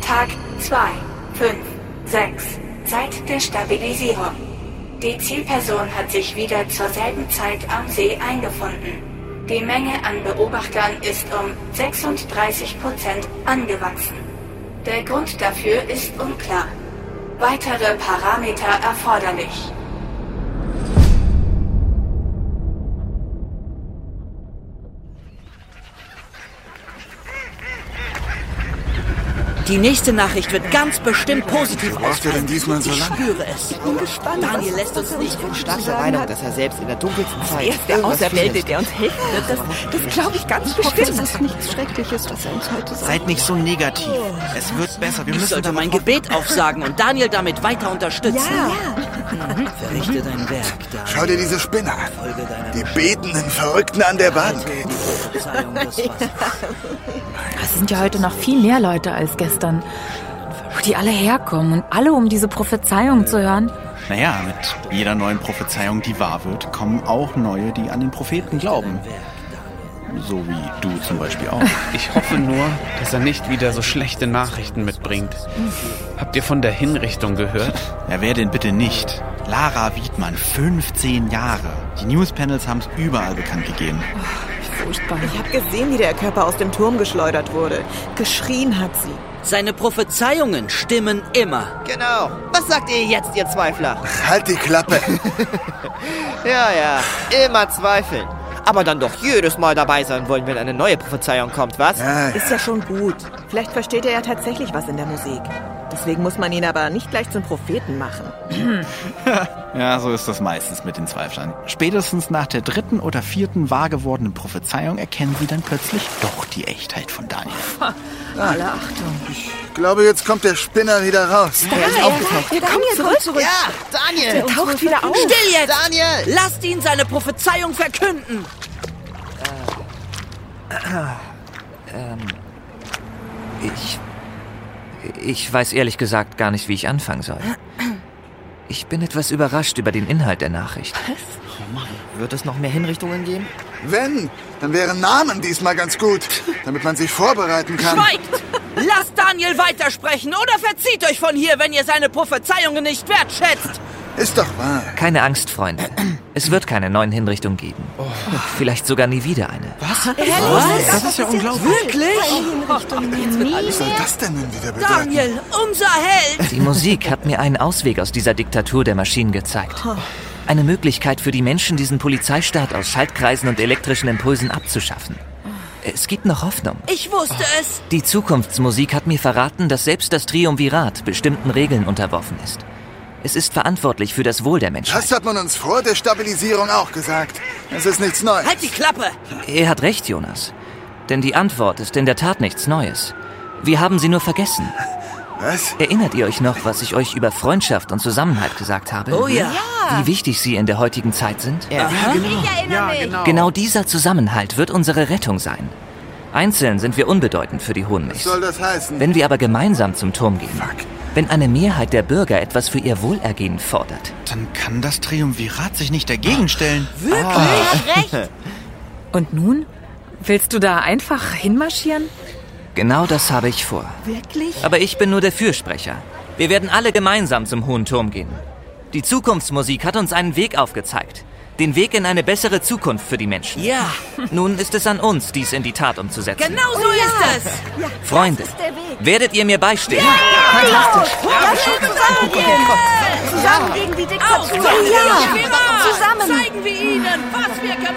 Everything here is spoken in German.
Tag 2, 5, 6. Zeit der Stabilisierung. Die Zielperson hat sich wieder zur selben Zeit am See eingefunden. Die Menge an Beobachtern ist um 36% angewachsen. Der Grund dafür ist unklar. Weitere Parameter erforderlich. Die nächste Nachricht wird ganz bestimmt positiv Braucht ihr ausfallen. denn diesmal so Ich lange? spüre es. Ich bin gespannt. Daniel lässt uns nicht im Stark Stich. der Meinung, dass er selbst in der dunkelsten Zeit Er ist der irgendwas Auserwählte, findet. der uns helfen wird. Das glaube ich ganz bestimmt. Es ist nichts Schreckliches, was er uns heute sagt. Seid nicht so negativ. Es wird besser. Wir Ich müssen sollte darauf mein Gebet aufsagen und Daniel damit weiter unterstützen. Verrichte dein Werk, Daniel. Schau dir diese Spinner an. Folge deiner Die betenden Verrückten an der Bank. Verzeihung des Wassers. Es sind ja heute noch viel mehr Leute als gestern, wo die alle herkommen und alle, um diese Prophezeiung zu hören. Naja, mit jeder neuen Prophezeiung, die wahr wird, kommen auch neue, die an den Propheten glauben. So wie du zum Beispiel auch. Ich hoffe nur, dass er nicht wieder so schlechte Nachrichten mitbringt. Habt ihr von der Hinrichtung gehört? Ja, wer denn bitte nicht? Lara Wiedmann, 15 Jahre. Die Newspanels haben es überall bekannt gegeben. Furchtbar. Ich habe gesehen, wie der Körper aus dem Turm geschleudert wurde. Geschrien hat sie. Seine Prophezeiungen stimmen immer. Genau. Was sagt ihr jetzt, ihr Zweifler? Halt die Klappe. Ja, immer zweifeln. Aber dann doch jedes Mal dabei sein wollen, wenn eine neue Prophezeiung kommt, was? Ja, Ist ja schon gut. Vielleicht versteht er ja tatsächlich was in der Musik. Deswegen muss man ihn aber nicht gleich zum Propheten machen. Ja, so ist das meistens mit den Zweiflern. Spätestens nach der 3. oder 4. wahr gewordenen Prophezeiung erkennen sie dann plötzlich doch die Echtheit von Daniel. Alle Achtung. ich glaube, jetzt kommt der Spinner wieder raus. Er ist aufgetaucht. Der kommt zurück. Ja, Daniel! Er taucht wieder auf. Still jetzt! Daniel! Lasst ihn seine Prophezeiung verkünden! Ich weiß ehrlich gesagt gar nicht, wie ich anfangen soll. Ich bin etwas überrascht über den Inhalt der Nachricht. Wird es noch mehr Hinrichtungen geben? Wenn, dann wären Namen diesmal ganz gut, damit man sich vorbereiten kann. Schweigt! Lasst Daniel weitersprechen oder verzieht euch von hier, wenn ihr seine Prophezeiungen nicht wertschätzt! Ist doch wahr. Keine Angst, Freunde. Es wird keine neuen Hinrichtungen geben. Vielleicht sogar nie wieder eine. Das ist ja unglaublich. Wirklich? Was soll das denn nun wieder bedeuten? Daniel, unser Held! Die Musik hat mir einen Ausweg aus dieser Diktatur der Maschinen gezeigt. Eine Möglichkeit für die Menschen, diesen Polizeistaat aus Schaltkreisen und elektrischen Impulsen abzuschaffen. Es gibt noch Hoffnung. Ich wusste es! Die Zukunftsmusik hat mir verraten, dass selbst das Triumvirat bestimmten Regeln unterworfen ist. Es ist verantwortlich für das Wohl der Menschheit. Das hat man uns vor der Stabilisierung auch gesagt. Es ist nichts Neues. Halt die Klappe! Er hat recht, Jonas. Denn die Antwort ist in der Tat nichts Neues. Wir haben sie nur vergessen. Was? Erinnert ihr euch noch, was ich euch über Freundschaft und Zusammenhalt gesagt habe? Oh ja! Wie wichtig sie in der heutigen Zeit sind? Ja. Genau dieser Zusammenhalt wird unsere Rettung sein. Einzeln sind wir unbedeutend für die Was Hohenmilchs. soll das heißen? Wenn wir aber gemeinsam zum Turm gehen, wenn eine Mehrheit der Bürger etwas für ihr Wohlergehen fordert, Dann kann das Triumvirat sich nicht dagegen stellen. Und nun? Willst du da einfach hinmarschieren? genau das habe ich vor. Wirklich? Aber ich bin nur der Fürsprecher. Wir werden alle gemeinsam zum Hohen Turm gehen. Die Zukunftsmusik hat uns einen Weg aufgezeigt. Den Weg in eine bessere Zukunft für die Menschen. Ja, Nun ist es an uns, dies in die Tat umzusetzen. genau so ist es! Freunde, werdet ihr mir beistehen? Zusammen gegen die Diktatur. Zusammen! Zusammen. Zeigen wir ihnen, was wir können!